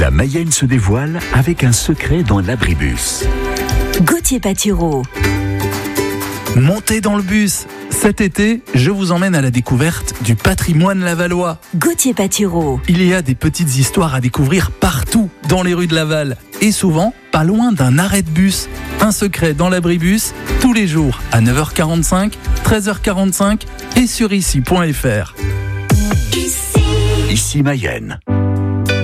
La Mayenne se dévoile avec un secret dans l'abribus. Gauthier Paturot. Montez dans le bus. Cet été, je vous emmène à la découverte du patrimoine lavallois. Gauthier Paturot. Il y a des petites histoires à découvrir partout dans les rues de Laval. Et souvent, pas loin d'un arrêt de bus. Un secret dans l'abribus, tous les jours à 9h45, 13h45 et sur ici.fr. Ici Mayenne.